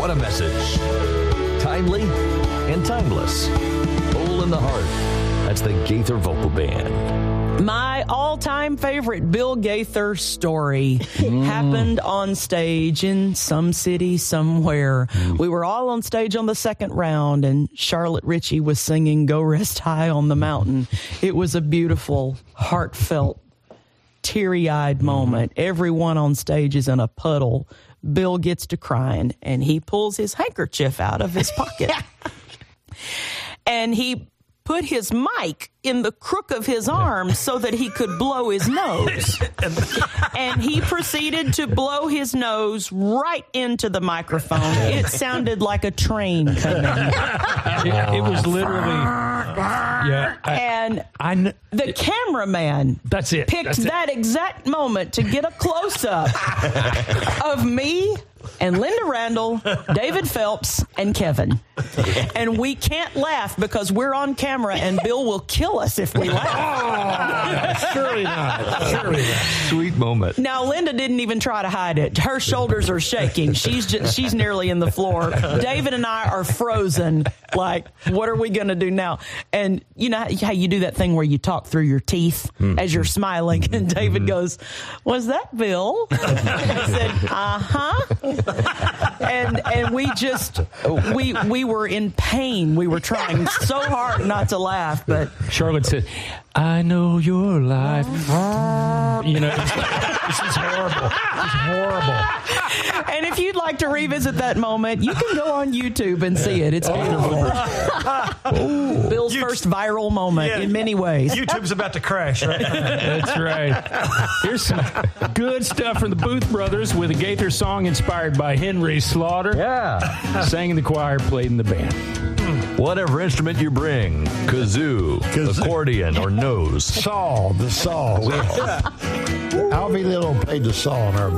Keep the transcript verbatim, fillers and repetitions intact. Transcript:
What a message. Timely and timeless. Hole in the Heart. That's the Gaither Vocal Band. My all-time favorite Bill Gaither story mm. happened on stage in some city somewhere. Mm. We were all on stage on the second round, and Charlotte Ritchie was singing Go Rest High on the Mountain. It was a beautiful, heartfelt, teary-eyed moment. Everyone on stage is in a puddle. Bill gets to crying, and he pulls his handkerchief out of his pocket. And he put his mic in the crook of his arm so that he could blow his nose. And he proceeded to blow his nose right into the microphone. It sounded like a train coming. It, it was literally... Yeah, I, and I, I, the cameraman that's it. picked That's that it. exact moment to get a close-up of me and Linda Randall, David Phelps, and Kevin. And we can't laugh because we're on camera and Bill will kill us if we laugh. Oh, surely not. Surely not. Sweet moment. Now, Linda didn't even try to hide it. Her shoulders are shaking. She's just, she's nearly in the floor. David and I are frozen. Like, what are we going to do now? And you know how you do that thing where you talk through your teeth mm-hmm. as you're smiling? And David mm-hmm. goes, was that Bill? I said, uh-huh. And and we just, we we were in pain. We were trying so hard not to laugh. But Charlotte said, I know your life. You know, it's like, this is horrible. It's horrible. And if you'd like to revisit that moment, you can go on YouTube and see it. It's beautiful. Oh. Bill's you, first viral moment yeah, in many ways. YouTube's about to crash right now. That's right. Here's some good stuff from the Booth Brothers with a Gaither song inspired by Henry Slaughter. Yeah. Sang in the choir, played in the band. Whatever instrument you bring, kazoo, kazoo. accordion, or nose. Saw, the saw. Alvy Little played the saw in our